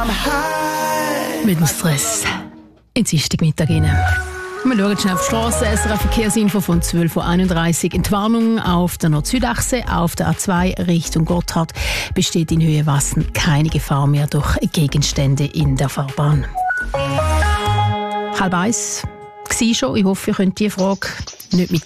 Mit dem Stress ins Dienstagmittag rein. Wir schauen schnell auf die Strasse. SRF-Verkehrsinfo von 12.31 Uhr. Entwarnung auf der Nord-Süd-Achse, auf der A2 Richtung Gotthard besteht in Höhe Wassen keine Gefahr mehr durch Gegenstände in der Fahrbahn. 12:30 war schon. Ich hoffe, ihr könnt diese Frage nicht mit